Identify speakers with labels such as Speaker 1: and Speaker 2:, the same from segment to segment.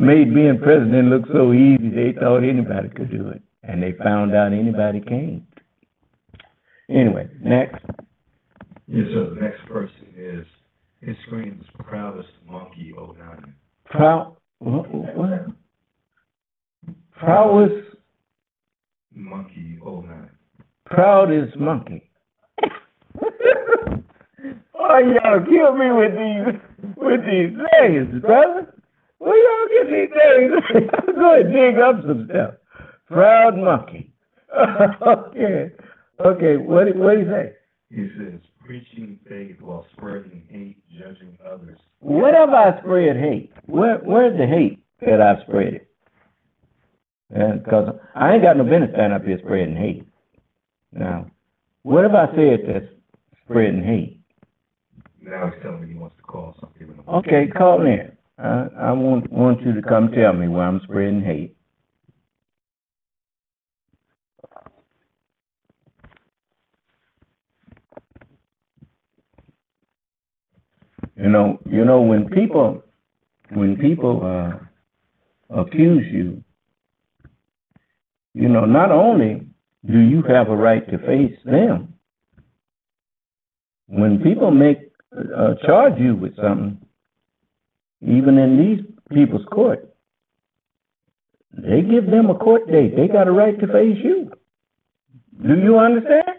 Speaker 1: made being president look so easy, they thought anybody could do it. And they found out anybody can't. Anyway, next.
Speaker 2: Yes, sir. The next person is, his screen is Proudest Monkey '09.
Speaker 1: What? Proudest
Speaker 2: Monkey '09.
Speaker 1: Proudest monkey. Oh, y'all kill me with these names, brother. Where y'all get these names? Go ahead, dig up some stuff. Proud monkey. Okay. What do you say?
Speaker 2: He says, preaching faith while spreading hate, judging others.
Speaker 1: What have I spread hate? Where's the hate that I spread it? Because I ain't got no business standing up here spreading hate. Now, what have I said that's spreading hate?
Speaker 2: Now he's telling me he wants to call something.
Speaker 1: Okay, call in. I want you to come tell me where I'm spreading hate. You know when people accuse you, not only do you have a right to face them, when people charge you with something, even in these people's court, they give them a court date. They got a right to face you. Do you understand?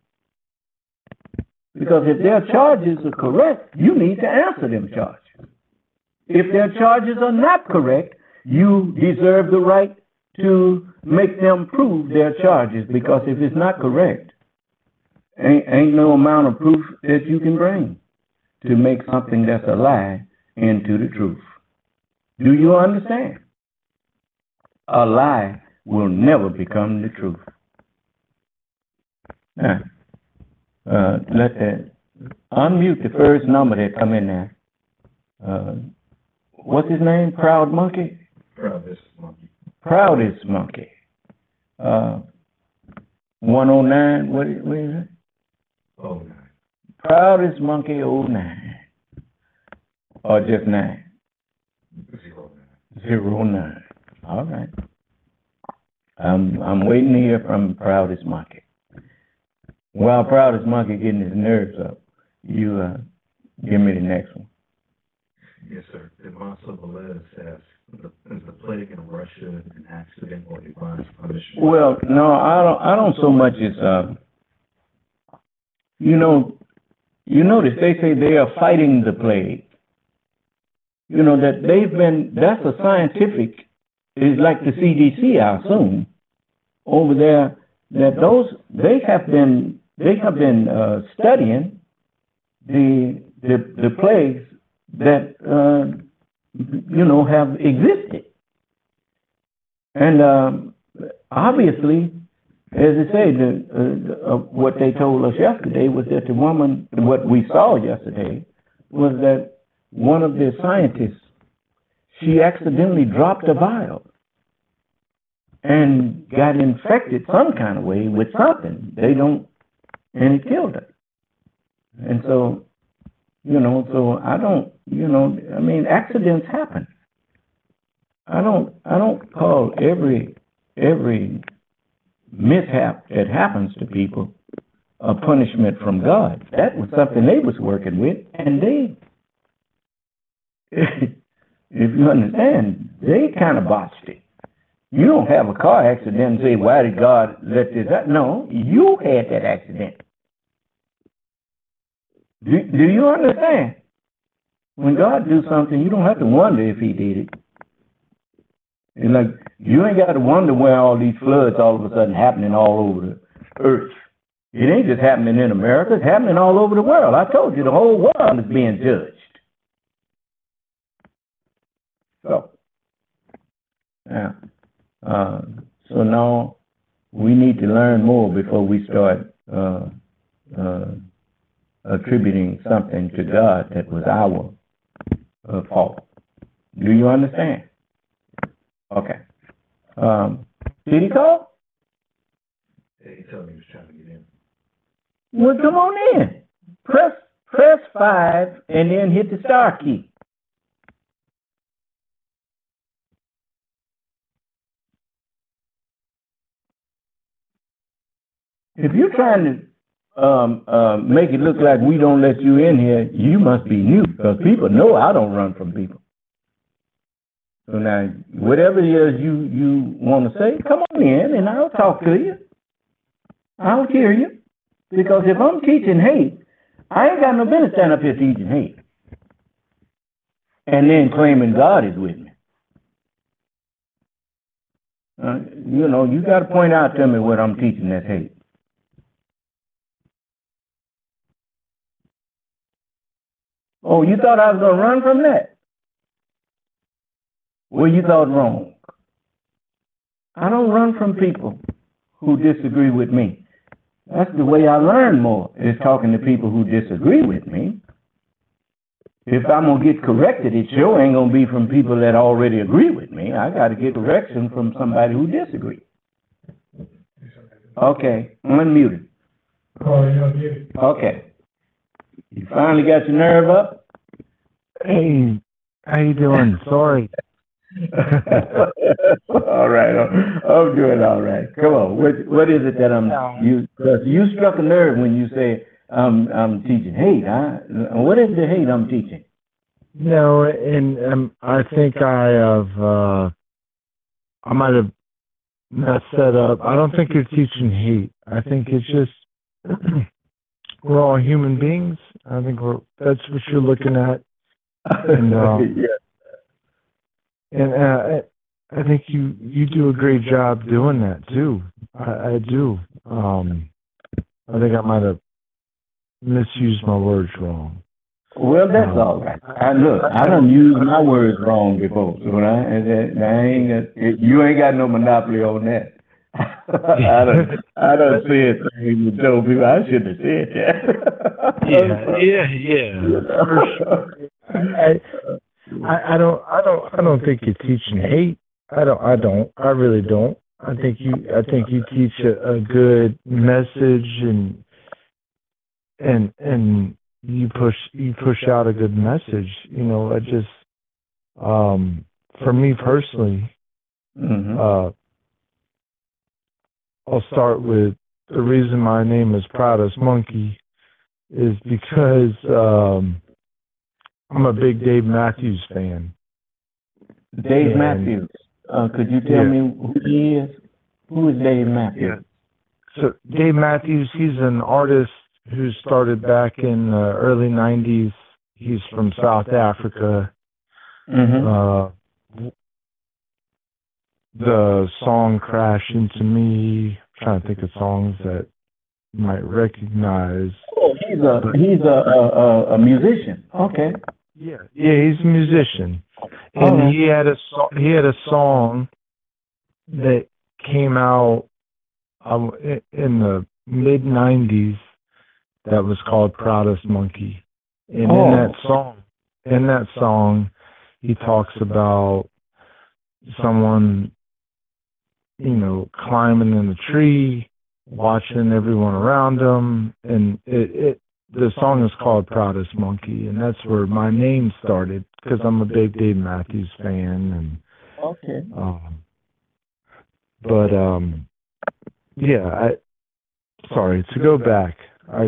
Speaker 1: Because if their charges are correct, you need to answer them charges. If their charges are not correct, you deserve the right to make them prove their charges, because if it's not correct, ain't no amount of proof that you can bring to make something that's a lie into the truth. Do you understand? A lie will never become the truth. Now, unmute the first number that come in there. What's his name? Proud Monkey?
Speaker 2: Proudest Monkey.
Speaker 1: Proudest Monkey. 109, what is it?
Speaker 2: 09.
Speaker 1: Proudest Monkey 09. Or just 9? 09. All right. I'm waiting to hear from Proudest Monkey. While Proudest Monkey getting his nerves up, you give me the next one.
Speaker 2: Yes, sir. Demonso Velez says, is the plague in Russia an accident or divine punishment?
Speaker 1: Well, no, I don't so much as you notice they say they are fighting the plague. That that's a scientific, it's like the CDC, I assume, over there, that they have been studying the plagues that have existed, and obviously, as I say, what they told us yesterday was that the woman, what we saw yesterday, was that one of the scientists, she accidentally dropped a vial and got infected some kind of way with something. And it killed her. And so, so I don't, accidents happen. I don't call every mishap that happens to people a punishment from God. That was something they was working with, and they, if you understand, they kind of botched it. You don't have a car accident and say, why did God let this happen? No, you had that accident. Do you understand? When God do something, you don't have to wonder if he did it. And like, you ain't got to wonder where all these floods all of a sudden happening all over the earth. It ain't just happening in America, it's happening all over the world. I told you, the whole world is being judged. So, now, so now we need to learn more before we start attributing something to God that was our fault. Do you understand? Okay. Did he call?
Speaker 2: Yeah, he told me he was trying to get in.
Speaker 1: Well, come on in. Press 5 and then hit the star key. If you're trying to make it look like we don't let you in here, you must be new, because people know I don't run from people. So now, whatever it is you want to say, come on in and I'll talk to you. I'll hear you. Because if I'm teaching hate, I ain't got no business standing up here teaching hate and then claiming God is with me. You got to point out to me what I'm teaching that's hate. Oh, you thought I was going to run from that? Well, you thought wrong. I don't run from people who disagree with me. That's the way I learn more, is talking to people who disagree with me. If I'm going to get corrected, it sure ain't going to be from people that already agree with me. I got to get correction from somebody who disagrees. Okay, I'm unmuted.
Speaker 3: Oh, you're unmuted.
Speaker 1: Okay. You finally got your nerve up?
Speaker 4: Hey, how you doing? Sorry.
Speaker 1: All right, I'm doing all right. Come on, what is it that you struck a nerve when you say I'm teaching hate, huh? What is the hate I'm teaching?
Speaker 4: No, and I think I might have messed that up. I don't think you're teaching hate. I think it's just we're all human beings. I think that's what you're looking at. And
Speaker 1: yeah.
Speaker 4: And I think you do a great job doing that too. I do. I think I might have misused my words wrong.
Speaker 1: Well, that's all right. I done used my words wrong before, so you ain't got no monopoly on that. I done said things and told people I shouldn't have said that.
Speaker 4: Yeah. For sure. I don't think you're teaching hate. I really don't. I think you teach a good message and you push out a good message. I just for me personally, I'll start with the reason my name is Proudest Monkey is because I'm a big Dave Matthews fan.
Speaker 1: Dave Matthews. Could you tell me who he is? Who is Dave Matthews?
Speaker 4: Yeah. So Dave Matthews, he's an artist who started back in the early 90s. He's from South Africa. The song Crash Into Me, I'm trying to think of songs that you might recognize.
Speaker 1: Oh, he's a musician. Okay.
Speaker 4: Yeah, he's a musician, and he had a song that came out in the mid '90s that was called "Proudest Monkey," and in that song, he talks about someone, climbing in the tree, watching everyone around him, and the song is called Proudest Monkey, and that's where my name started, because I'm a big Dave Matthews fan.
Speaker 1: Okay.
Speaker 4: Sorry, to go back, I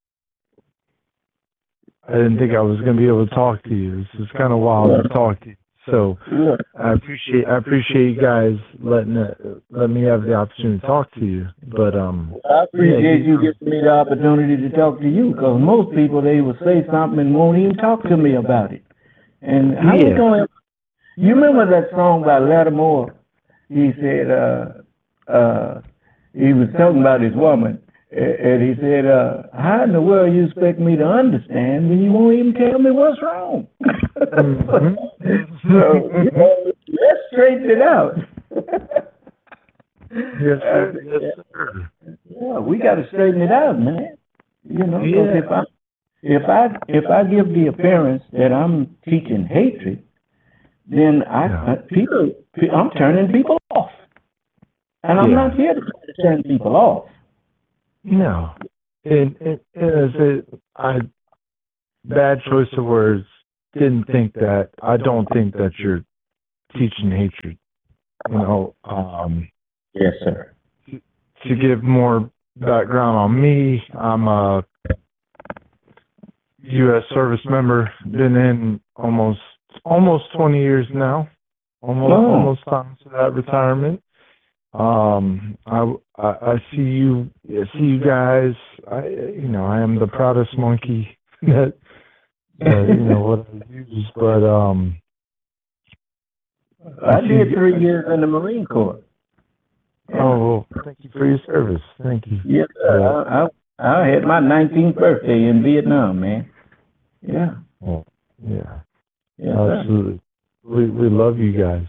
Speaker 4: didn't think I was going to be able to talk to you. This is kind of wild to talk to you. So I appreciate you guys letting me have the opportunity to talk to you. But
Speaker 1: I appreciate you giving me the opportunity to talk to you, because most people, they will say something and won't even talk to me about it. And how you going? You remember that song by Lattimore? He said he was talking about his woman, and he said, "How in the world you expect me to understand when you won't even tell me what's wrong?" So let's straighten it out.
Speaker 4: Yes, sir.
Speaker 1: Yeah, we got to straighten it out, man. Because if I give the appearance that I'm teaching hatred, then I'm turning people off, and I'm not here to turn people off.
Speaker 4: No, bad choice of words. I don't think that you're teaching hatred.
Speaker 1: Yes, sir.
Speaker 4: To give more background on me. I'm a U.S. service member. Been in almost 20 years now. Almost time to that retirement. I see you guys. I am the proudest monkey that what I use. But
Speaker 1: I did 3 years in the Marine Corps.
Speaker 4: Oh, thank you for your service. Thank you.
Speaker 1: Yes, sir. I had my 19th birthday in Vietnam, man. Yeah.
Speaker 4: Oh, yeah.
Speaker 1: Yes,
Speaker 4: absolutely. We love you guys.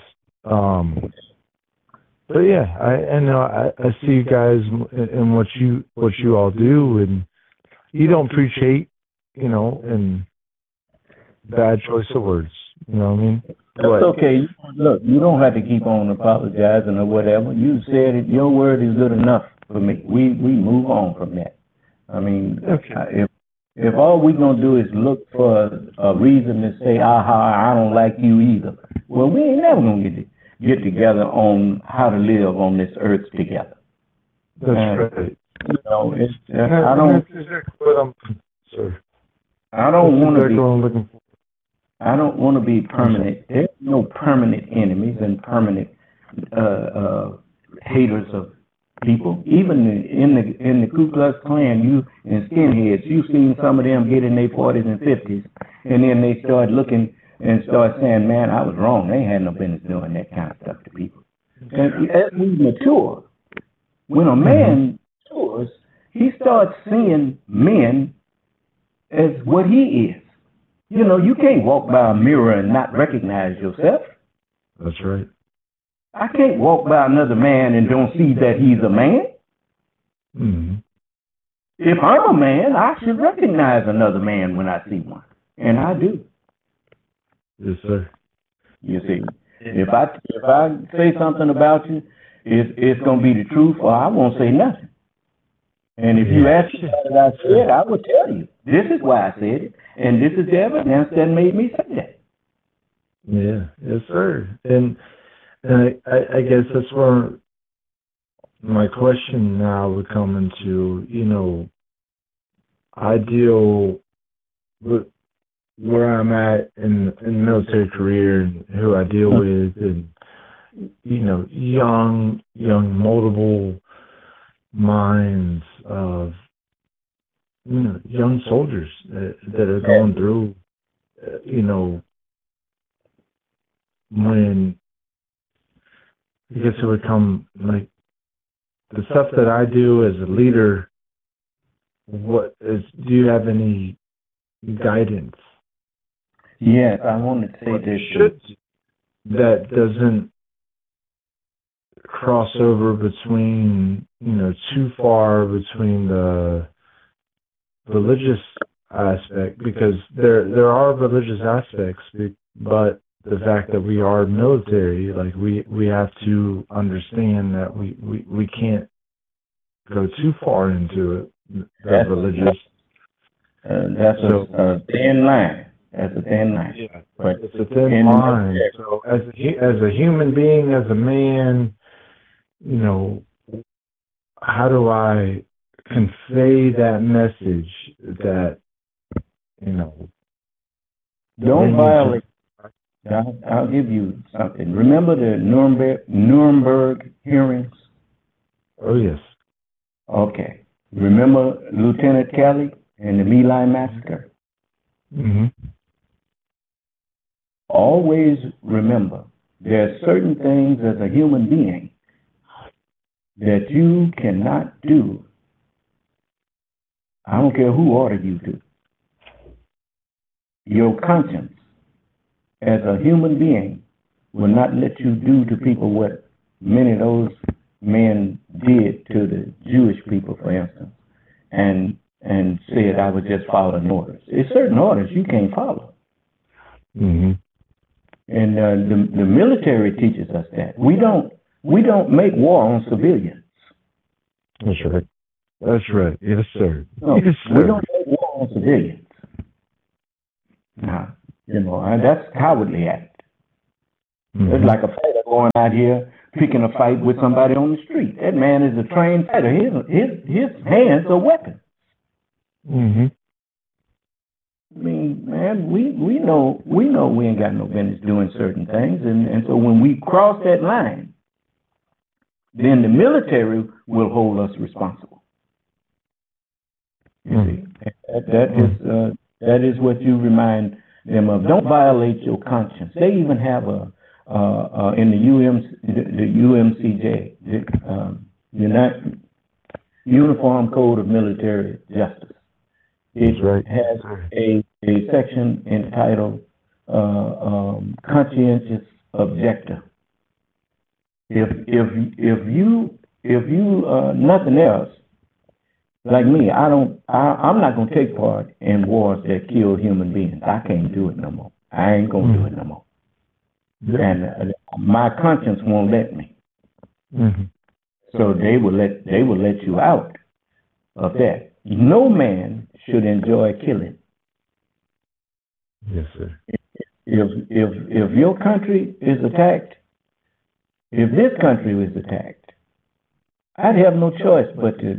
Speaker 4: But yeah, I see you guys in what you all do, and you don't preach hate, and bad choice of words. You know what I mean?
Speaker 1: That's okay. Look, you don't have to keep on apologizing or whatever. You said it. Your word is good enough for me. We move on from that. I mean,
Speaker 4: okay.
Speaker 1: If all we're gonna do is look for a reason to say, aha, I don't like you either, well, we ain't never gonna get together on how to live on this earth together.
Speaker 4: That's right.
Speaker 1: I don't.
Speaker 4: Sir.
Speaker 1: I don't want to be permanent. There's no permanent enemies and permanent haters of people. Even in the Ku Klux Klan, and skinheads, you've seen some of them get in their 40s and 50s, and then they start looking and start saying, "Man, I was wrong. They had no business doing that kind of stuff to people." And as we mature, when a man matures, he starts seeing men as what he is. You can't walk by a mirror and not recognize yourself.
Speaker 4: That's right.
Speaker 1: I can't walk by another man and don't see that he's a man.
Speaker 4: Mm-hmm.
Speaker 1: If I'm a man, I should recognize another man when I see one. And I do.
Speaker 4: Yes, sir.
Speaker 1: You see, if I say something about you, it's going to be the truth, or I won't say nothing. And if you ask me what I said, I will tell you, this is why I said it, and this is the evidence that made me say that.
Speaker 4: Yeah, yes, sir. And I guess that's where my question now would come into, I deal with where I'm at in military career and who I deal with, and, young multiple minds of, young soldiers that are going through, when I guess it would come like the stuff that I do as a leader. Do you have any guidance?
Speaker 1: Yes, I want to say this.
Speaker 4: That doesn't cross over between, too far between the religious aspect, because there are religious aspects, but the fact that we are military, like we have to understand that we can't go too far into it. That's religious.
Speaker 1: That's a thin line. That's a thin line.
Speaker 4: Yeah,
Speaker 1: but
Speaker 4: it's a thin line. So as a human being, as a man, how do I convey that message that,
Speaker 1: don't violate. I'll give you something. Remember the Nuremberg hearings?
Speaker 4: Oh, yes.
Speaker 1: Okay. Remember Lieutenant Kelly and the My Lai massacre?
Speaker 4: Mm-hmm.
Speaker 1: Always remember, there are certain things as a human being that you cannot do. I don't care who ordered you to. Your conscience as a human being will not let you do to people what many of those men did to the Jewish people, for instance, and said, I was just following orders. There's certain orders you can't follow.
Speaker 4: Mm-hmm.
Speaker 1: And the military teaches us that. We don't make war on civilians.
Speaker 4: That's right. That's right. Yes, sir.
Speaker 1: No,
Speaker 4: yes, sir.
Speaker 1: We don't make war on civilians. Now, that's cowardly act. Mm-hmm. It's like a fighter going out here picking a fight with somebody on the street. That man is a trained fighter. His hands are weapons.
Speaker 4: Mm-hmm.
Speaker 1: I mean, man, we know we ain't got no business doing certain things, and so when we cross that line, then the military will hold us responsible. You see, that is what you remind them of. Don't violate your conscience. They even have in the UMCJ, the Uniform Code of Military Justice. It has a section entitled conscientious objector. If you nothing else, like me, I'm not gonna take part in wars that kill human beings. I can't do it no more. I ain't gonna do it no more. And my conscience won't let me. So they will let you out of that. No man should enjoy killing.
Speaker 4: Yes, sir.
Speaker 1: If your country is attacked, if this country is attacked, I'd have no choice but to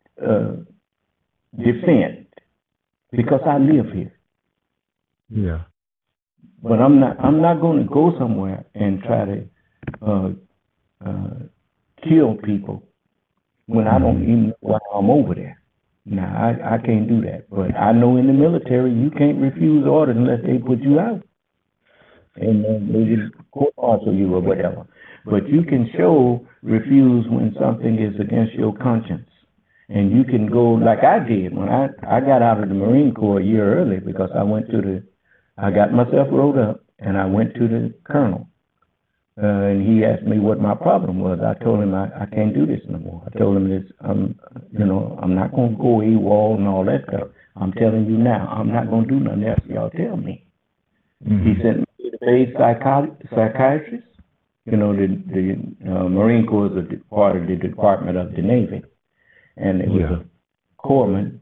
Speaker 1: defend, because I live here.
Speaker 4: Yeah.
Speaker 1: But I'm not going to go somewhere and try to kill people when I don't even know why I'm over there. Now, I can't do that. But I know in the military, you can't refuse orders unless they put you out. And they just court-martial you or whatever. But you can refuse when something is against your conscience. And you can go, like I did when I got out of the Marine Corps a year early, because I got myself rolled up, and I went to the colonel. And he asked me what my problem was. I told him I can't do this no more. I told him this, I'm not going to go AWOL and all that stuff. I'm telling you now, I'm not going to do nothing else y'all tell me. He sent me to the paid psychiatrist. The Marine Corps is a part of the Department of the Navy. And it was a corpsman.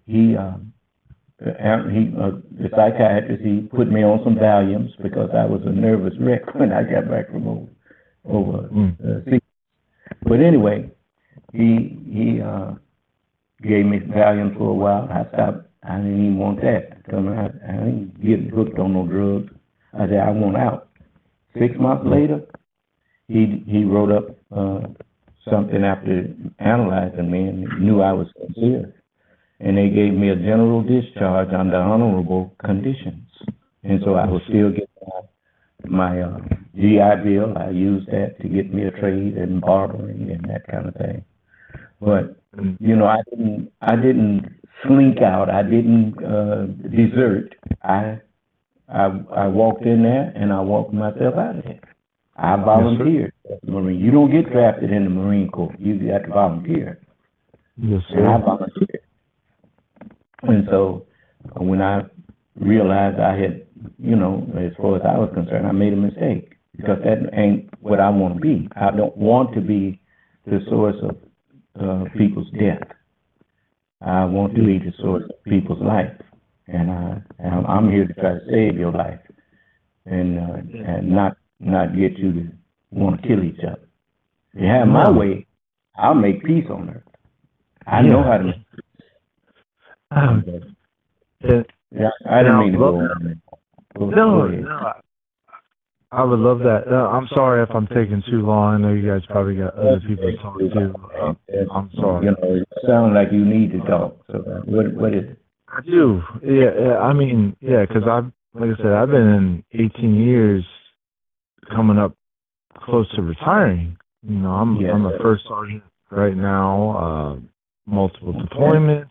Speaker 1: The psychiatrist, he put me on some Valiums because I was a nervous wreck when I got back from overseas. But anyway, he gave me Valiums for a while. I stopped. I didn't even want that. I told him I ain't getting hooked on no drugs. I said, I want out. 6 months later, he wrote up something after analyzing me and knew I was sincere. And they gave me a general discharge under honorable conditions. And so I was still getting my GI Bill. I used that to get me a trade and barbering and that kind of thing. But, I didn't slink out. I didn't desert. I walked in there and I walked myself out of there. I volunteered. Marine. You don't get drafted in the Marine Corps. You got to volunteer.
Speaker 4: Yes, sir.
Speaker 1: And I volunteered. And so when I realized I had, as far as I was concerned, I made a mistake, because that ain't what I want to be. I don't want to be the source of people's death. I want to be the source of people's life. And I'm here to try to save your life and not get you to want to kill each other. If you have my way, I'll make peace on earth. I know how to make peace. I didn't mean to go on.
Speaker 4: No, I would love that. I'm sorry if I'm taking too long. I know you guys probably got other people to talk to. I'm sorry.
Speaker 1: It sounds like you need to talk. So what is it?
Speaker 4: I do. Yeah. I mean, because like I said, I've been in 18 years, coming up close to retiring. I'm a first sergeant right now. Multiple deployments.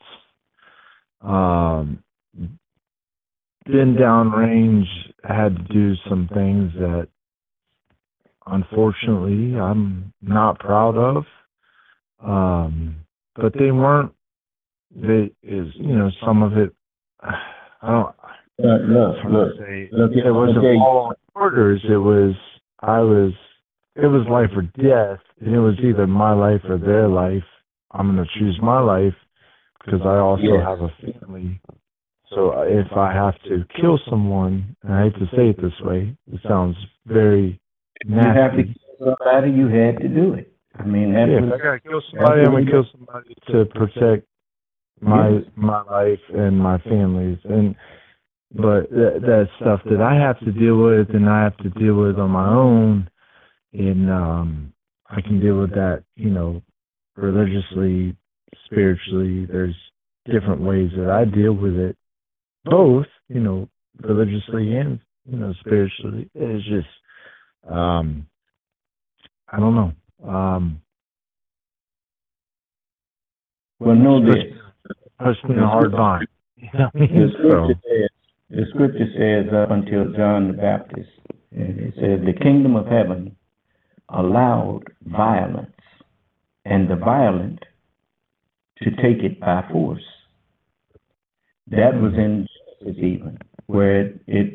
Speaker 4: Been downrange, had to do some things that unfortunately I'm not proud of. But they weren't, some of it, look, it wasn't following orders. It was life or death, and it was either my life or their life. I'm going to choose my life, because I also have a family. So if I have to kill someone, and I hate to say it this way, it sounds very nasty.
Speaker 1: You have to kill somebody, you had to do it. I mean, that
Speaker 4: Yeah,
Speaker 1: was,
Speaker 4: if I gotta kill somebody, I'm gonna kill somebody to protect my life and my family's. But that stuff that I have to deal with and I have to deal with on my own, and I can deal with that, religiously, spiritually. There's different ways that I deal with it, both, religiously and, spiritually. It's just, I don't know.
Speaker 1: well, know this.
Speaker 4: It's been a hard time.
Speaker 1: The scripture says up until John the Baptist, it says the kingdom of heaven allowed violence, and the violent to take it by force. That was in Genesis even, where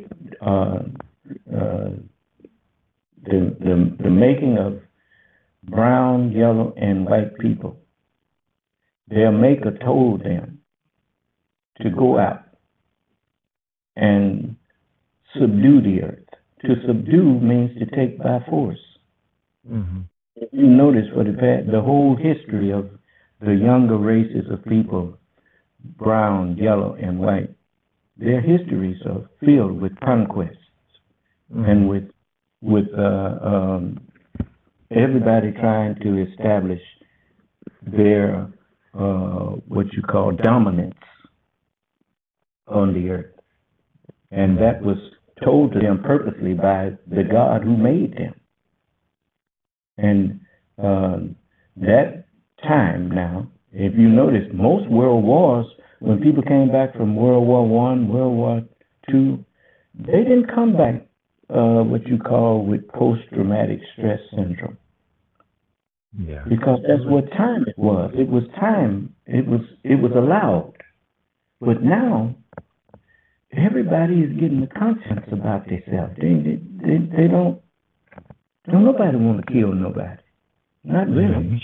Speaker 1: the making of brown, yellow, and white people. Their maker told them to go out and subdue the earth. To subdue means to take by force.
Speaker 4: Mm-hmm.
Speaker 1: If you notice for the whole history of the younger races of people, brown, yellow, and white, their histories are filled with conquests and with everybody trying to establish their what you call dominance on the earth. And that was told to them purposely by the God who made them. And that time now, if you notice, most world wars, when people came back from World War I, World War II, they didn't come back what you call with post-traumatic stress syndrome.
Speaker 4: Yeah.
Speaker 1: Because that's what time it was. It was time. It was allowed. But now, everybody is getting the conscience about themselves. They don't nobody want to kill nobody. Not really.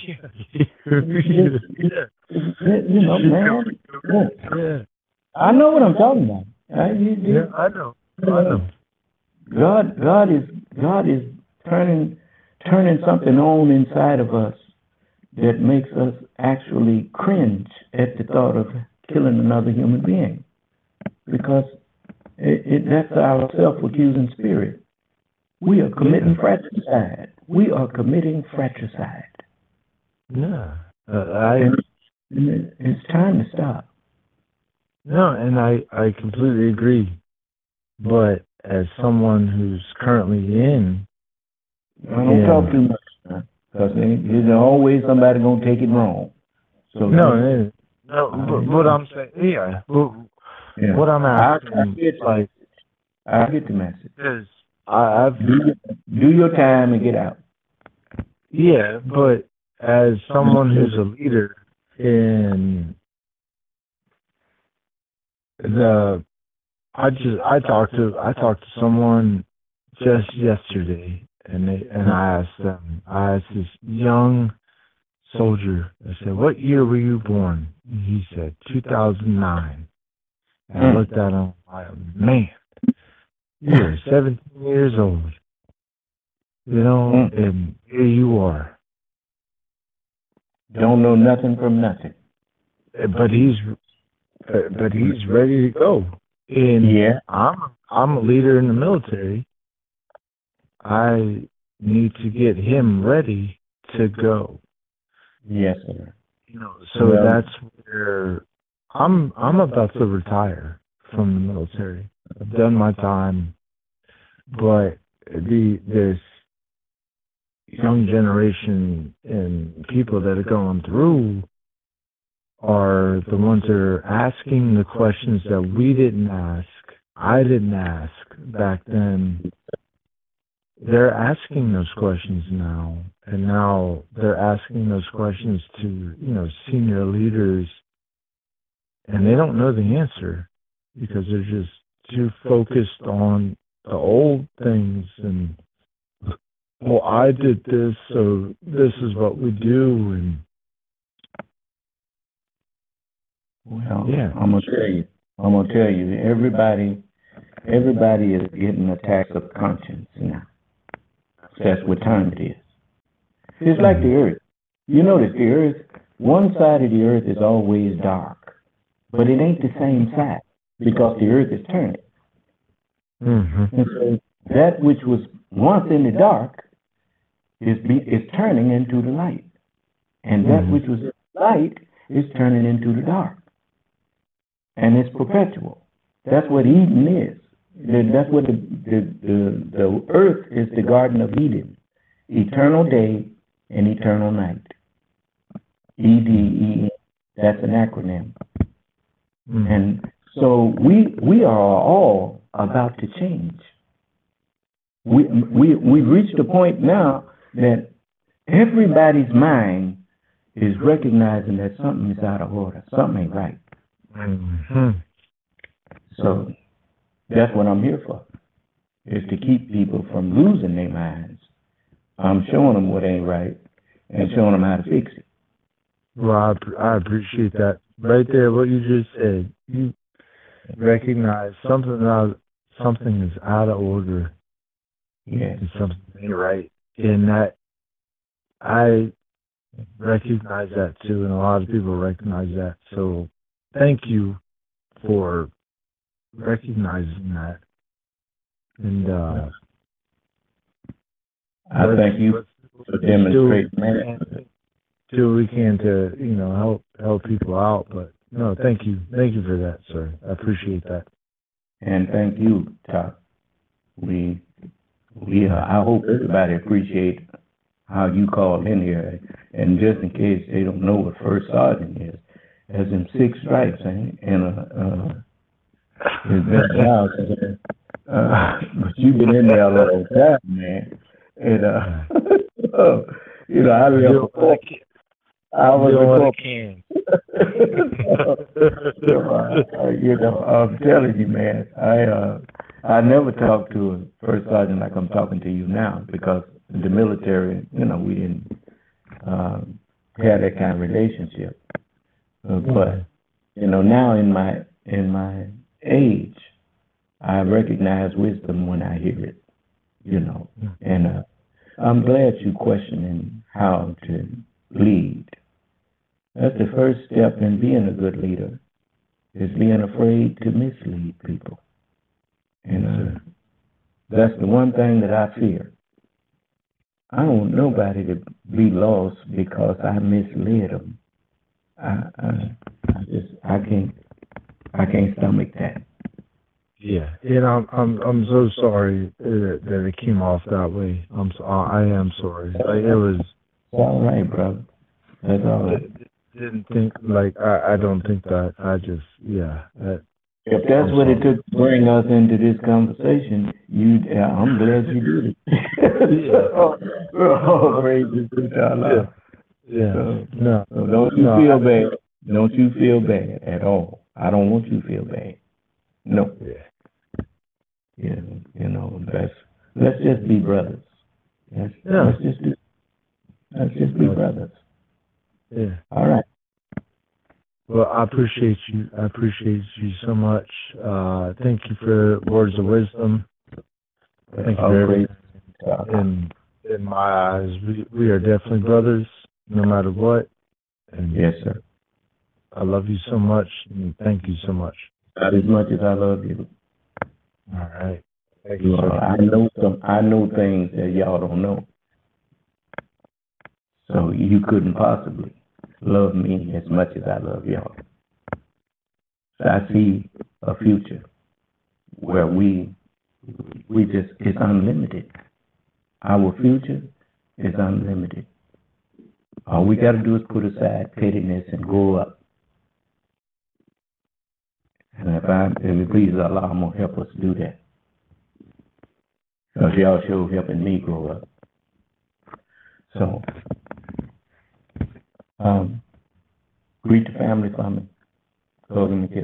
Speaker 1: Man.
Speaker 4: Yeah.
Speaker 1: I know what I'm talking about.
Speaker 4: I know.
Speaker 1: God is turning something on inside of us that makes us actually cringe at the thought of killing another human being, because that's our self-accusing spirit. We are committing fratricide. We are committing fratricide.
Speaker 4: Yeah.
Speaker 1: And it's time to stop.
Speaker 4: No, and I completely agree. But as someone who's currently in...
Speaker 1: I don't talk too much, because there's always somebody going to take it wrong. So
Speaker 4: no, but what I'm saying, what I'm asking,
Speaker 1: I get the message.
Speaker 4: Is I've
Speaker 1: do your time and get out.
Speaker 4: Yeah, but as someone who's a leader in I talked to someone just yesterday, and I asked this young soldier, I said, "What year were you born?" And he said 2009. And I looked at him, man, you're 17 years old, and here you are.
Speaker 1: Don't know nothing from nothing.
Speaker 4: But he's ready to go. And I'm a leader in the military. I need to get him ready to go.
Speaker 1: Yes, sir.
Speaker 4: So that's where I'm about to retire from the military. I've done my time, but this young generation and people that are going through are the ones that are asking the questions that we didn't ask. I didn't ask back then. They're asking those questions now, and now they're asking those questions to, senior leaders, and they don't know the answer because they're just too focused on the old things and, well, I did this, so this is what we do, and
Speaker 1: I'm gonna tell you, everybody is getting attacks of conscience now. That's what time it is. It's like the earth. You notice the earth, one side of the earth is always dark, but it ain't the same side because the earth is turning.
Speaker 4: Mm-hmm.
Speaker 1: And so that which was once in the dark is turning into the light. And that which was in the light is turning into the dark. And it's perpetual. That's what Eden is. That's what the earth is, the Garden of Eden. Eternal day and eternal night. EDEN. That's an acronym.
Speaker 4: Mm-hmm.
Speaker 1: And so we are all about to change. We've reached a point now that everybody's mind is recognizing that something is out of order. Something ain't right.
Speaker 4: Mm-hmm.
Speaker 1: So that's what I'm here for, is to keep people from losing their minds. I'm showing them what ain't right and showing them how to fix it.
Speaker 4: Well, I appreciate that. Right there, what you just said. You recognize something is out of order.
Speaker 1: Yes.
Speaker 4: And something ain't right. And that, I recognize that too, and a lot of people recognize that. So thank you for recognizing that. And
Speaker 1: I thank you for demonstrating that.
Speaker 4: Do we can to help people out. But no, thank you for that, sir. I appreciate that.
Speaker 1: And thank you, Top. I hope everybody appreciate how you call in here. And just in case they don't know what first sergeant is, as in 6 stripes, and it's been a while since but you've been in there a long time, man. And I left. I was
Speaker 4: doing what I can.
Speaker 1: I'm telling you, man. I never talked to a first sergeant like I'm talking to you now, because in the military, we didn't have that kind of relationship. But now in my age, I recognize wisdom when I hear it. And I'm glad you're questioning how to lead. That's the first step in being a good leader, is being afraid to mislead people. And that's the one thing that I fear. I don't want nobody to be lost because I misled them. I can't stomach that.
Speaker 4: Yeah, and I'm so sorry that it came off that way. I am sorry. Like, it was.
Speaker 1: It's all right, brother. That's all right.
Speaker 4: Didn't think I don't think that.
Speaker 1: If that's what it took to bring us into this conversation, I'm glad you did it. Oh, praise to Allah.
Speaker 4: Yeah. No.
Speaker 1: Don't you feel bad. Don't you feel bad at all. I don't want you to feel bad. No. Yeah. Let's just be brothers. Let's just be brothers.
Speaker 4: Yeah.
Speaker 1: All right.
Speaker 4: Well, I appreciate you. I appreciate you so much. Thank you for words of wisdom. Thank you for everything. In my eyes, we are definitely brothers, no matter what. And
Speaker 1: yes, sir.
Speaker 4: I love you so much, and thank you so much.
Speaker 1: Not as much as I love you.
Speaker 4: All right. Thank you, sir.
Speaker 1: I know things that y'all don't know. So you couldn't possibly love me as much as I love y'all. So I see a future where it's unlimited. Our future is unlimited. All we got to do is put aside pettiness and grow up. And if it pleases Allah, I'm going to help us do that. Because y'all sure helping me grow up. So, greet the family for me. Go give them a kiss.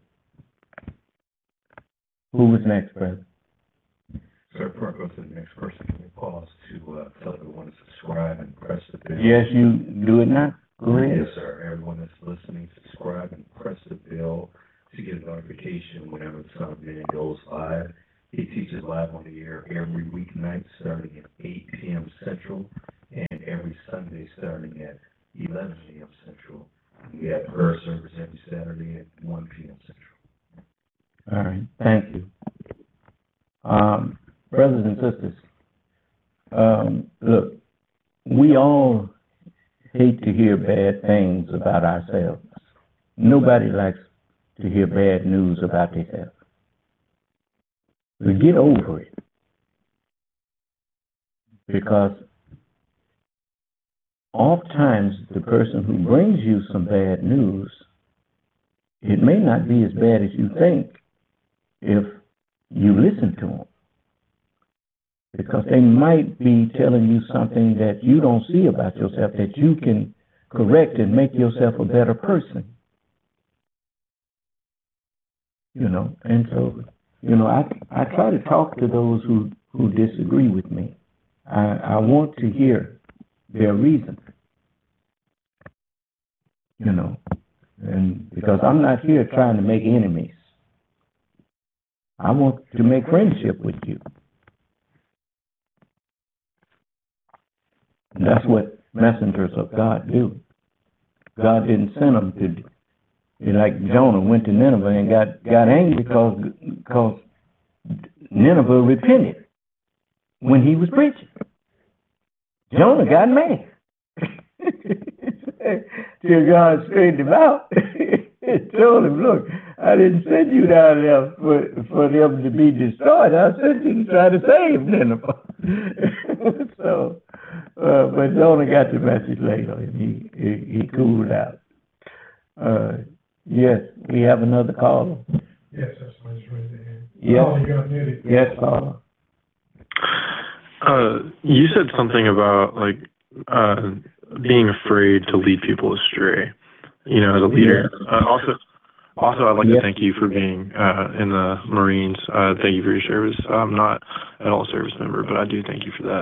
Speaker 1: Who was next, brother?
Speaker 2: Sir, before I go to the next person, can we pause to tell everyone to subscribe and press the bell?
Speaker 1: Yes, you do it now. Go ahead.
Speaker 2: Yes, sir. Everyone that's listening, subscribe and press the bell to get a notification whenever the Son of Man goes live. He teaches live on the air every weeknight starting at 8 p.m. Central and every Sunday starting at 11 a.m. Central. We have prayer service every Saturday at 1 p.m. Central.
Speaker 1: All right, thank you. Brothers and sisters, look, we all hate to hear bad things about ourselves. Nobody likes to hear bad news about themselves. But get over it. Because oftentimes the person who brings you some bad news, it may not be as bad as you think if you listen to them. Because they might be telling you something that you don't see about yourself that you can correct and make yourself a better person. You know, and so, you know, I try to talk to those who disagree with me. I want to hear their reason. You know, and because I'm not here trying to make enemies. I want to make friendship with you. And that's what messengers of God do. God didn't send them to, like Jonah went to Nineveh and got angry because Nineveh repented when he was preaching. Jonah got mad. Till God straightened him out and told him, look, I didn't send you down there for them to be destroyed. I sent you to try to save Nineveh. So, but Jonah got the message later, and he cooled out. Yes, we have another caller.
Speaker 3: Yes, that's why he's raising his hand.
Speaker 1: Yes.
Speaker 3: Oh, you got muted.
Speaker 1: Yes, caller.
Speaker 5: You said something about being afraid to lead people astray. You know, as a leader. Also, I'd like to thank you for being in the Marines. Thank you for your service. I'm not at all a service member, but I do thank you for that.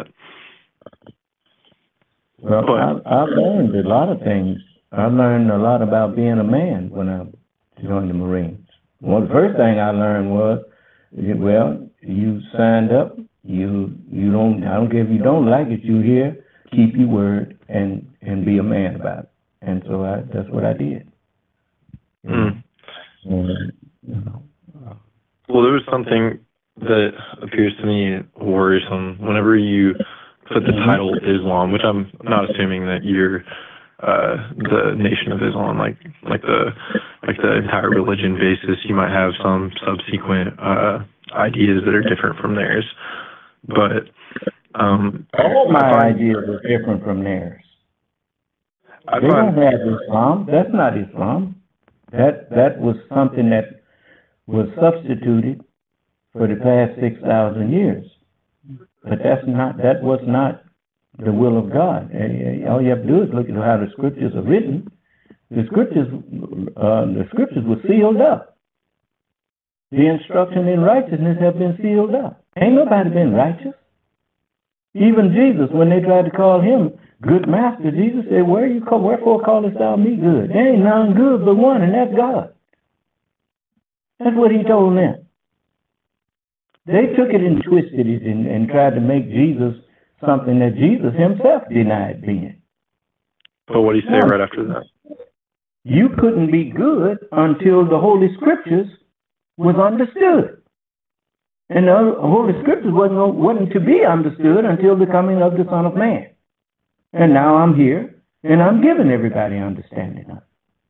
Speaker 1: Well, I've learned a lot of things. I learned a lot about being a man when I joined the Marines. Well, the first thing I learned was, well, you signed up. You don't. I don't care if you don't like it. You here. Keep your word and be a man about it. And so that's what I did.
Speaker 5: Mm.
Speaker 1: And, you know,
Speaker 5: well, there was something that appears to me worrisome whenever you put the title Islam, which I'm not assuming that you're the Nation of Islam, like the entire religion basis. You might have some subsequent ideas that are different from theirs, but
Speaker 1: all my ideas are different from theirs. They don't have Islam. That's not Islam. That was something that was substituted for the past 6,000 years. But that was not the will of God. All you have to do is look at how the scriptures are written. The scriptures were sealed up. The instruction in righteousness have been sealed up. Ain't nobody been righteous. Even Jesus, when they tried to call him good master, Jesus said, wherefore callest thou me good? There ain't none good but one, and that's God. That's what he told them. They took it and twisted it and tried to make Jesus something that Jesus himself denied being.
Speaker 5: But what do you say right after that?
Speaker 1: You couldn't be good until the Holy Scriptures was understood. And the Holy Scriptures wasn't to be understood until the coming of the Son of Man. And now I'm here, and I'm giving everybody understanding of it.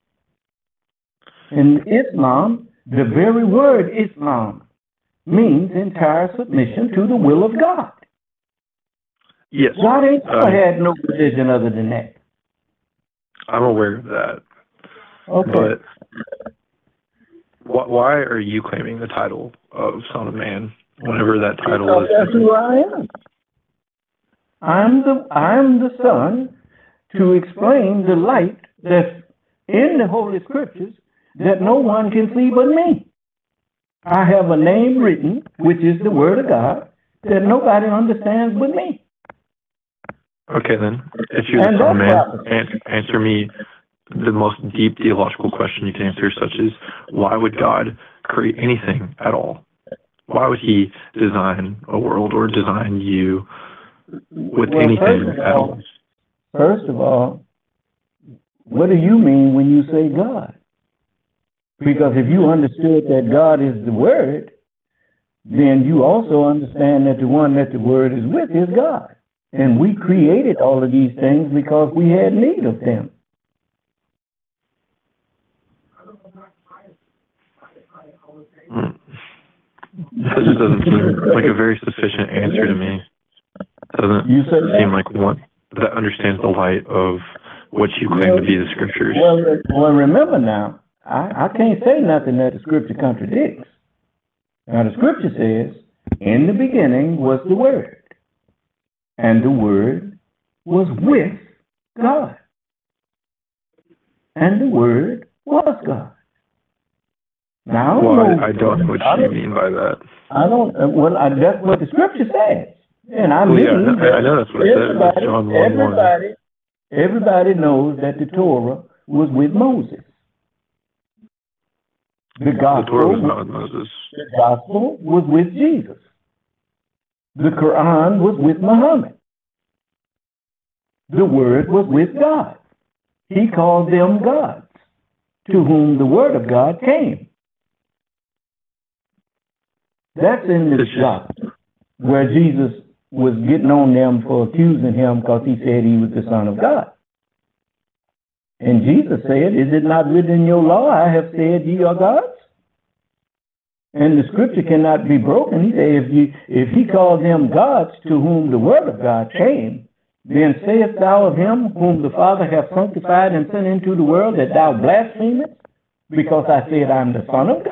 Speaker 1: In Islam, the very word Islam means entire submission to the will of God.
Speaker 5: Yes.
Speaker 1: God ain't never had no religion other than that.
Speaker 5: I'm aware of that.
Speaker 1: Okay.
Speaker 5: But why are you claiming the title of Son of Man whenever that title is?
Speaker 1: That's who I am. I'm the Son to explain the light that's in the Holy Scriptures that no one can see but me. I have a name written, which is the Word of God, that nobody understands but me.
Speaker 5: Okay, then. If you're the Son of Man, answer me the most deep theological question you can answer, such as, why would God create anything at all? Why would he design a world or design you with anything at all?
Speaker 1: first of all, what do you mean when you say God? Because if you understood that God is the Word, then you also understand that the one that the Word is with is God. And we created all of these things because we had need of them.
Speaker 5: That just doesn't seem like a very sufficient answer to me. Doesn't
Speaker 1: You say
Speaker 5: seem like one that understands the light of what you claim to be the scriptures.
Speaker 1: Well, remember now, I can't say nothing that the Scripture contradicts. Now, the Scripture says, in the beginning was the Word, and the Word was with God, and the Word was God. Now,
Speaker 5: I don't know what you mean by that.
Speaker 1: That's what the Scripture says. And I mean,
Speaker 5: I know that's what it says. That's John 1:1.
Speaker 1: Everybody knows that the Torah was with Moses. The
Speaker 5: Torah was not with Moses.
Speaker 1: The gospel was with Jesus. The Quran was with Muhammad. The Word was with God. He called them gods, to whom the Word of God came. That's in the gospel, where Jesus was getting on them for accusing him because he said he was the Son of God. And Jesus said, is it not written in your law, I have said ye are gods? And the Scripture cannot be broken. He said, if he called them gods to whom the Word of God came, then sayest thou of him whom the Father hath sanctified and sent into the world that thou blasphemest, because I said I am the Son of God?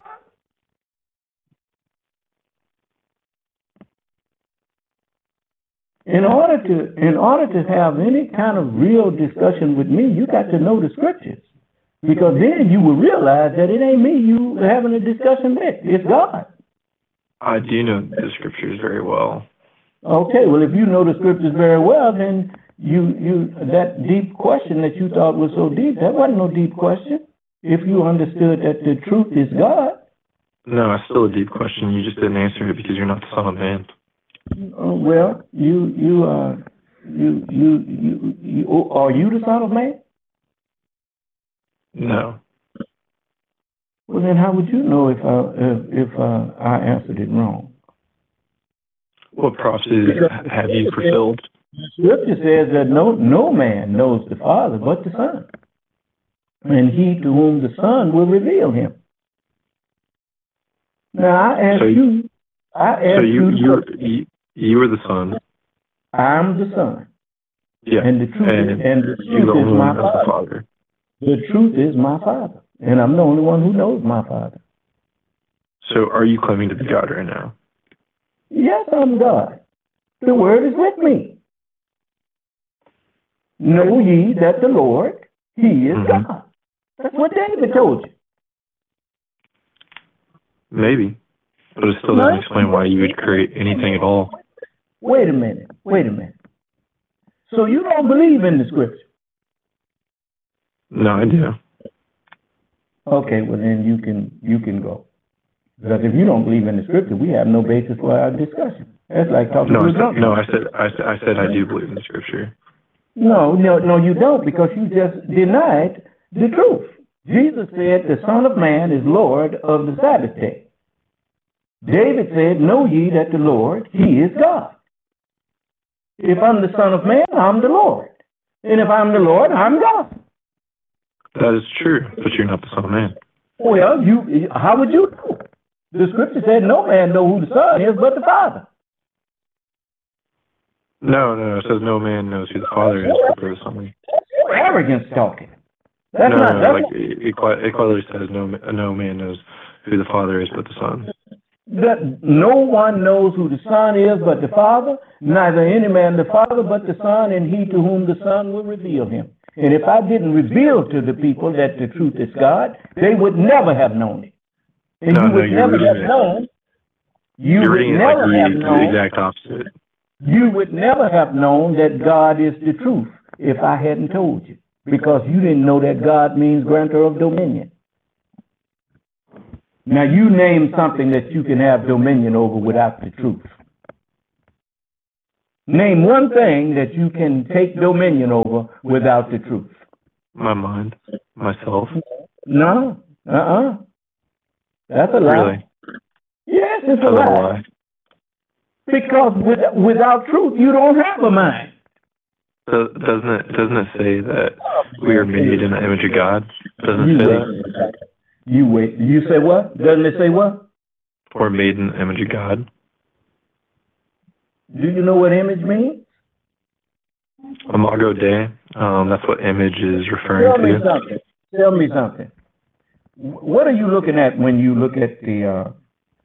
Speaker 1: In order to have any kind of real discussion with me, you got to know the Scriptures. Because then you will realize that it ain't me you having a discussion with. It's God.
Speaker 5: I do know the Scriptures very well.
Speaker 1: Okay, well, if you know the Scriptures very well, then you that deep question that you thought was so deep, that wasn't no deep question. If you understood that the truth is God.
Speaker 5: No, it's still a deep question. You just didn't answer it because you're not the Son of Man.
Speaker 1: Well, are you the Son of Man?
Speaker 5: No.
Speaker 1: Well, then how would you know if I answered it wrong?
Speaker 5: What prophecies have you fulfilled?
Speaker 1: The Scripture says that no man knows the Father but the Son, and he to whom the Son will reveal him. Now
Speaker 5: you were the Son.
Speaker 1: I'm the Son.
Speaker 5: Yeah.
Speaker 1: And the truth is my Father. The truth is my Father. And I'm the only one who knows my Father.
Speaker 5: So are you claiming to be God right now?
Speaker 1: Yes, I'm God. The Word is with me. Know ye that the Lord, He is God. That's what David told you.
Speaker 5: Maybe. But it still doesn't explain why you would create anything at all.
Speaker 1: Wait a minute. So you don't believe in the Scripture?
Speaker 5: No, I do.
Speaker 1: Okay, well then you can go. Because if you don't believe in the Scripture, we have no basis for our discussion. That's like talking to a drunk.
Speaker 5: No, I said I do believe in the Scripture.
Speaker 1: No, you don't, because you just denied the truth. Jesus said the Son of Man is Lord of the Sabbath day. David said, know ye that the Lord, He is God. If I'm the Son of Man, I'm the Lord. And if I'm the Lord, I'm God.
Speaker 5: That is true, but you're not the Son of Man.
Speaker 1: Well, how would you know? The Scripture said no man know who the Son is but the Father.
Speaker 5: No, it says no man knows who the Father is but the Son.
Speaker 1: Arrogance talking.
Speaker 5: It clearly says no man knows who the Father is but the Son.
Speaker 1: That no one knows who the Son is but the Father, neither any man the Father but the Son, and he to whom the Son will reveal him. And if I didn't reveal to the people that the truth is God, they would never have known it. And you would never have known. You would never have known.
Speaker 5: The exact opposite.
Speaker 1: You would never have known that God is the truth if I hadn't told you, because you didn't know that God means grantor of dominion. Now you name something that you can have dominion over without the truth. Name one thing that you can take dominion over without the truth.
Speaker 5: My mind, myself.
Speaker 1: No. That's a lie.
Speaker 5: Really?
Speaker 1: Yes, it's a
Speaker 5: How's that a
Speaker 1: lie.
Speaker 5: lie?
Speaker 1: Because without truth, you don't have a mind.
Speaker 5: Doesn't it say that we are made in the image of God? Doesn't it say that?
Speaker 1: You wait. You say what? Doesn't it say what?
Speaker 5: We're made in the image of God.
Speaker 1: Do you know what image means?
Speaker 5: Imago Dei. That's what image is referring
Speaker 1: Tell me
Speaker 5: to.
Speaker 1: something. Tell me something. What are you looking at when you look at the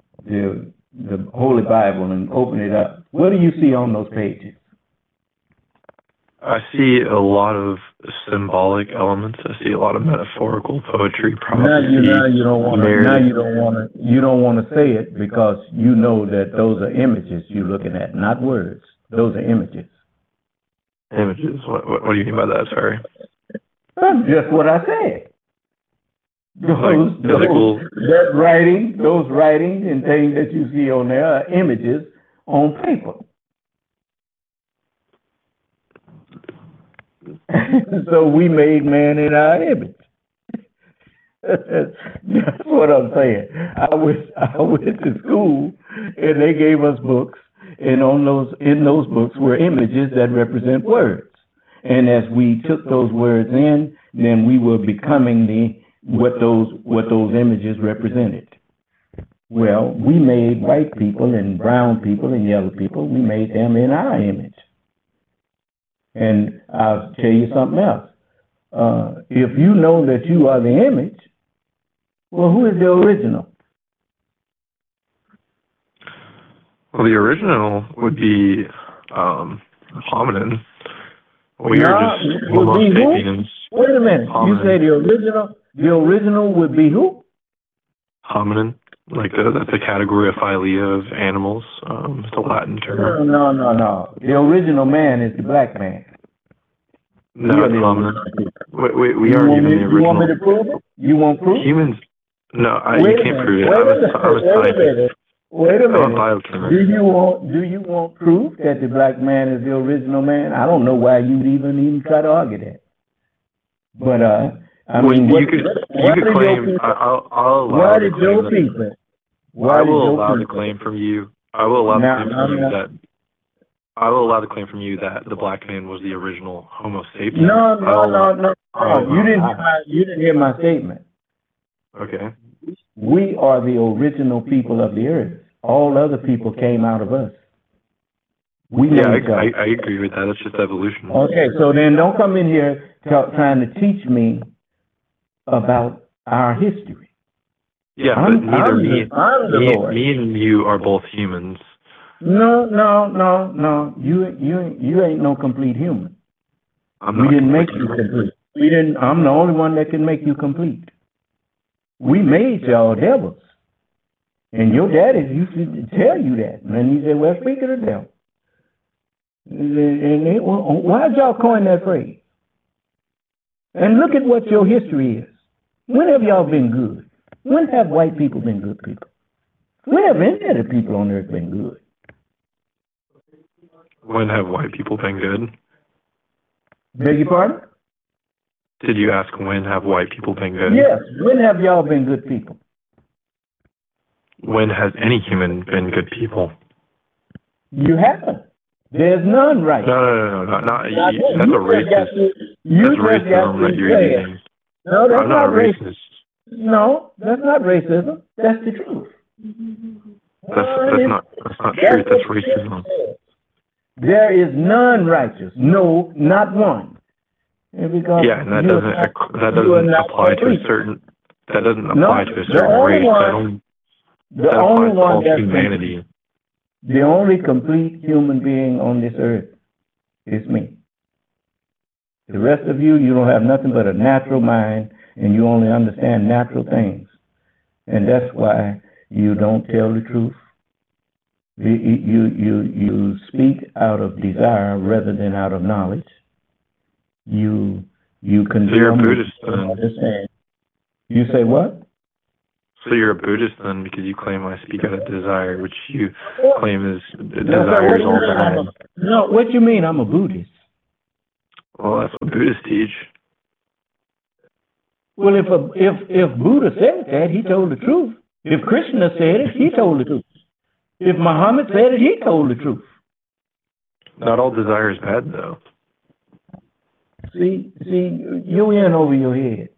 Speaker 1: Holy Bible and open it up? What do you see on those pages?
Speaker 5: I see a lot of symbolic elements. I see a lot of metaphorical poetry, prophecy.
Speaker 1: Now you don't want to.
Speaker 5: narrative.
Speaker 1: Now you don't want to say it because you know that those are images you're looking at, not words. Those are images.
Speaker 5: Images. What do you mean by that? Sorry.
Speaker 1: That's just what I said. Those writings and things that you see on there are images on paper. So we made man in our image. That's what I'm saying. I went to school and they gave us books, and in those books were images that represent words. And as we took those words in, then we were becoming what those images represented. Well, we made white people and brown people and yellow people, we made them in our image. And I'll tell you something else. If you know that you are the image, well, who is the original?
Speaker 5: Well, the original would be hominin. We are just Homo sapiens.
Speaker 1: Wait a minute.
Speaker 5: Hominin.
Speaker 1: You say the original would be who?
Speaker 5: Hominin. Like that's a category of phyla of animals. It's a Latin term.
Speaker 1: No. The original man is the black man.
Speaker 5: No, it's hominin. We are even the original.
Speaker 1: You want me to prove it? You want proof?
Speaker 5: Humans. No, you can't prove it. I'm a scientist.
Speaker 1: Wait a minute.
Speaker 5: I'm a biochemist.
Speaker 1: Do you want proof that the black man is the original man? I don't know why you'd even try to argue that. But I mean,
Speaker 5: you could claim. I'll allow.
Speaker 1: Why did your people?
Speaker 5: I will allow the claim from you. I will allow the claim from you that. I will allow the claim from you that the black man was the original Homo sapiens.
Speaker 1: No. You didn't hear my statement.
Speaker 5: Okay.
Speaker 1: We are the original people of the earth. All other people came out of us. I agree with that. That's just evolution.
Speaker 4: Okay, so then don't come in here trying to teach me about our history.
Speaker 5: Yeah, but neither me and you are both humans.
Speaker 1: No. You ain't no complete human.
Speaker 5: We
Speaker 1: didn't make you complete. I'm the only one that can make you complete. We made y'all devils. And your daddy used to tell you that. And he said, well, speak of the devil. And why'd y'all coin that phrase? And look at what your history is. When have y'all been good? When have white people been good people? When have any of the people on earth been good?
Speaker 5: When have white people been good?
Speaker 1: Beg your pardon?
Speaker 5: Did you ask when have white people been good?
Speaker 1: Yes. When have y'all been good people?
Speaker 5: When has any human been good people?
Speaker 1: You haven't. There's none right.
Speaker 5: No. That's a racist. That's racism that you're using.
Speaker 1: No, that's
Speaker 5: I'm not racist.
Speaker 1: No, that's not racism. That's the truth.
Speaker 5: That's not truth. That's racism.
Speaker 1: There is none righteous. No, not one. And
Speaker 5: that doesn't apply to a certain. That doesn't apply to a certain race. That applies to all humanity.
Speaker 1: The only complete human being on this earth is me. The rest of you don't have nothing but a natural mind, and you only understand natural things. And that's why you don't tell the truth. You speak out of desire rather than out of knowledge. You condemn.
Speaker 5: So you're a Buddhist then.
Speaker 1: You say what?
Speaker 5: So you're a Buddhist then, because you claim I speak out of desire, which you claim is
Speaker 1: No,
Speaker 5: desire is all bad.
Speaker 1: No, what you mean? I'm a Buddhist.
Speaker 5: Well, that's what Buddhists teach.
Speaker 1: Well, if Buddha said that, he told the truth. If Krishna said it, he told the truth. If Muhammad said it, he told the truth.
Speaker 5: Not all desire is bad, though.
Speaker 1: See, you're in over your head,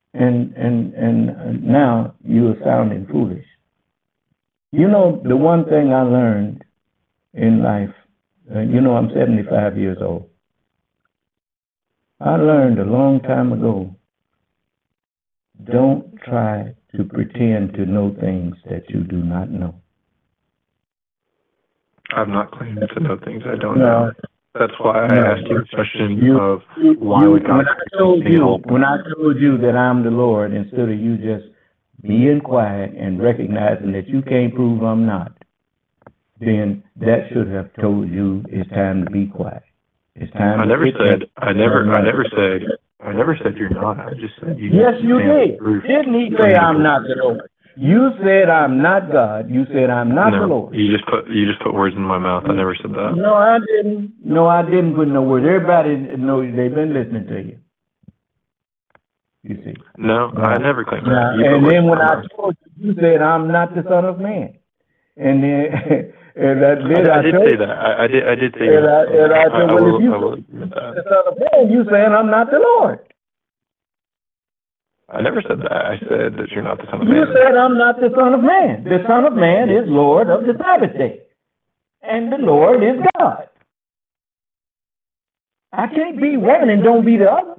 Speaker 1: and now you are sounding foolish. You know, the one thing I learned in life, I'm 75 years old. I learned a long time ago, don't try to pretend to know things that you do not know.
Speaker 5: I've not claimed to know things I don't know. That's why I asked you the question of why would God help?
Speaker 1: When I told you that I'm the Lord, instead of you just being quiet and recognizing that you can't prove I'm not, then that should have told you it's time to be quiet. It's time.
Speaker 5: I never said you're not. I just said you.
Speaker 1: Yes, you did. Didn't he say I'm not the Lord? You said I'm not God. You said I'm not the Lord.
Speaker 5: You just put words in my mouth. I never said that.
Speaker 1: No, I didn't. No, I didn't put no words. Everybody knows they've been listening to you. You see.
Speaker 5: No, I never claimed that.
Speaker 1: And then when I told you, you said I'm not the Son of Man. And then I did say that.
Speaker 5: I did say that.
Speaker 1: And I said, well, if you say the Son of Man, you saying I'm not the Lord.
Speaker 5: I never said that. I said that you're not the Son of Man.
Speaker 1: You said I'm not the Son of Man. The Son of Man is Lord of the Sabbath day. And the Lord is God. I can't be one and don't be the other.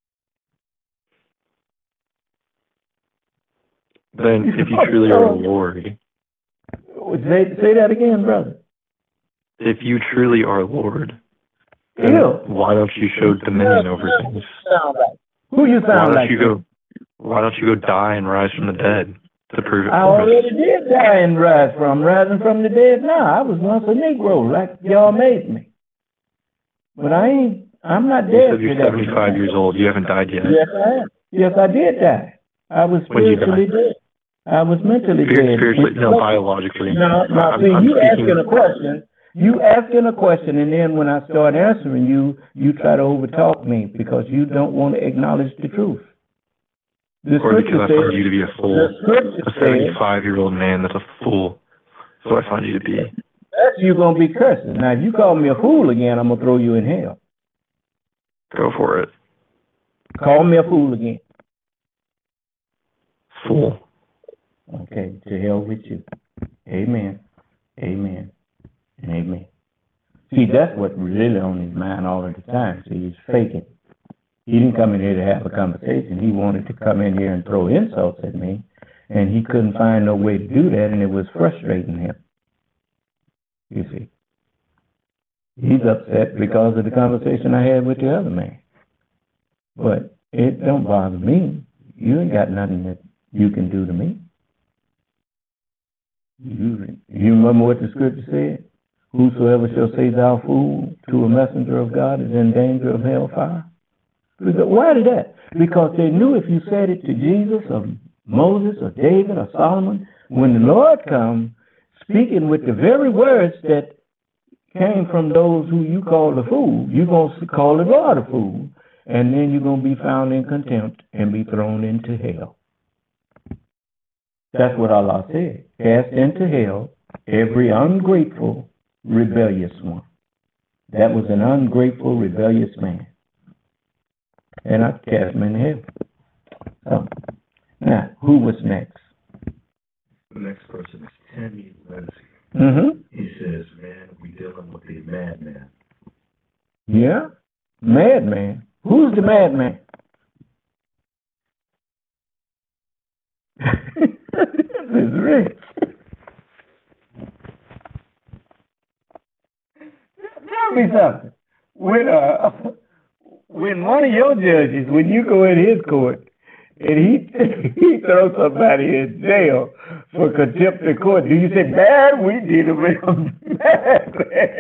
Speaker 5: Then if you truly are Lord.
Speaker 1: Say that again, brother.
Speaker 5: If you truly are Lord, then why don't you show dominion over things?
Speaker 1: Who you sound like?
Speaker 5: Why don't you go die and rise from the dead to prove it?
Speaker 1: I already did die and rise from. Rising from the dead now. I was once a Negro, like y'all made me. But I'm not dead.
Speaker 5: You said you're 75 years old. You haven't died yet.
Speaker 1: Yes, I am. Yes, I did die. I was spiritually dead. I was mentally dead.
Speaker 5: Spiritually, no, biologically.
Speaker 1: No, see, you asking a question. You asking a question, and then when I start answering you try to overtalk me because you don't want to acknowledge the truth.
Speaker 5: Or because I find you to be a fool. A 75-year-old man that's a fool. So I find you to be.
Speaker 1: That's you going to be cursing. Now, if you call me a fool again, I'm going to throw you in hell.
Speaker 5: Go for it.
Speaker 1: Call me a fool again.
Speaker 5: Fool.
Speaker 1: Okay, to hell with you. Amen. Amen. And amen. See, that's what really on his mind all of the time. See, he's faking. He didn't come in here to have a conversation. He wanted to come in here and throw insults at me, and he couldn't find no way to do that, and it was frustrating him. You see. He's upset because of the conversation I had with the other man. But it don't bother me. You ain't got nothing that you can do to me. You remember what the scripture said? Whosoever shall say thou fool to a messenger of God is in danger of hellfire. Why did that? Because they knew if you said it to Jesus or Moses or David or Solomon, when the Lord comes speaking with the very words that came from those who you call a fool, you're going to call the Lord a fool, and then you're going to be found in contempt and be thrown into hell. That's what Allah said. Cast into hell every ungrateful, rebellious one. That was an ungrateful, rebellious man. And I cast him in hell. So, now, who was next?
Speaker 2: The next person is Tammy Lindsay.
Speaker 1: Mm-hmm.
Speaker 2: He says, man, we dealing with a madman.
Speaker 1: Yeah? Madman? Who's the madman? This is rich. Tell me something. When one of your judges, when you go in his court, and he throws somebody in jail for contempt of court, do you say, man, we did him bad?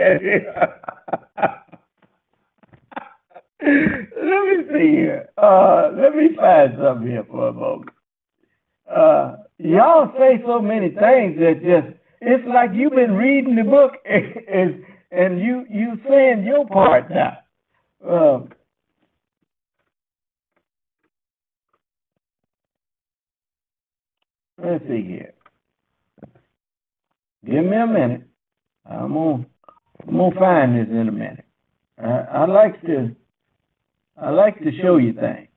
Speaker 1: Let me see here. Let me find something here for a moment. y'all say so many things that just, it's like you've been reading the book and you saying your part now. Let's see here. Give me a minute. I'm gonna find this in a minute. I like to show you things.